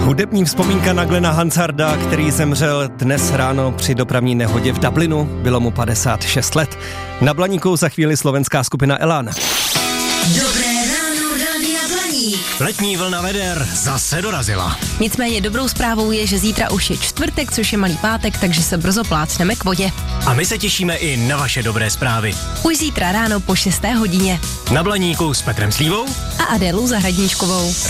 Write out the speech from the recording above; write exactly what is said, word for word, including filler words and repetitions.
Hudební vzpomínka na Glena Hansarda, který zemřel dnes ráno při dopravní nehodě v Dublinu. Bylo mu padesát šest let. Na Blaníku za chvíli slovenská skupina Elán. Dobré ráno, Rádia Blaník. Letní vlna veder zase dorazila. Nicméně dobrou zprávou je, že zítra už je čtvrtek, což je malý pátek, takže se brzo plácneme k vodě. A my se těšíme i na vaše dobré zprávy. Už zítra ráno po šesté hodině. Na Blaníku s Petrem Slívou A Adélou Zahradníčkovou.